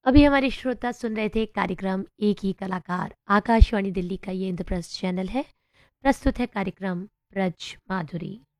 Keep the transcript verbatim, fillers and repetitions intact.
अभी हमारे श्रोता सुन रहे थे कार्यक्रम एक ही कलाकार। आकाशवाणी दिल्ली का ये इंद्रप्रस्थ चैनल है। प्रस्तुत है कार्यक्रम ब्रज माधुरी।